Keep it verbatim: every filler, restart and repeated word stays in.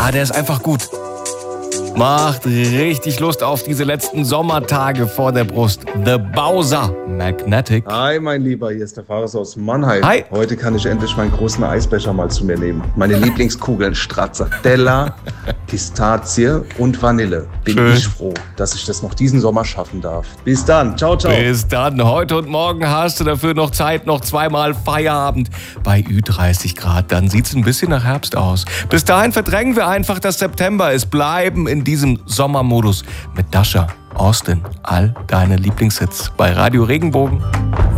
Ah, der ist einfach gut. Macht richtig Lust auf diese letzten Sommertage vor der Brust. The Bowser Magnetic. Hi, mein Lieber, hier ist der Fares aus Mannheim. Hi. Heute kann ich endlich meinen großen Eisbecher mal zu mir nehmen. Meine Lieblingskugeln, Stracciatella, Pistazie und Vanille. Bin Schön. ich froh, dass ich das noch diesen Sommer schaffen darf. Bis dann, ciao, ciao. Bis dann. Heute und morgen hast du dafür noch Zeit, noch zweimal Feierabend bei Ü dreißig Grad. Dann sieht's ein bisschen nach Herbst aus. Bis dahin verdrängen wir einfach, dass September ist. Bleiben in diesem Sommermodus mit Dasha, Austin, all deine Lieblingshits bei Radio Regenbogen.